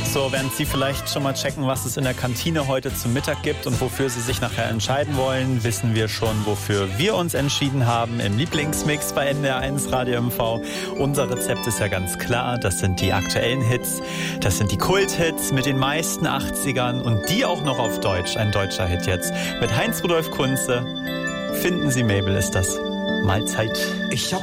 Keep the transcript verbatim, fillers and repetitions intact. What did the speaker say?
So, während Sie vielleicht schon mal checken, was es in der Kantine heute zum Mittag gibt und wofür Sie sich nachher entscheiden wollen, wissen wir schon, wofür wir uns entschieden haben im Lieblingsmix bei N D R eins Radio M V. Unser Rezept ist ja ganz klar, das sind die aktuellen Hits, das sind die Kulthits mit den meisten achtzigern und die auch noch auf Deutsch, ein deutscher Hit jetzt. Mit Heinz Rudolf Kunze, Finden Sie Mabel ist das. Mahlzeit. Ich hab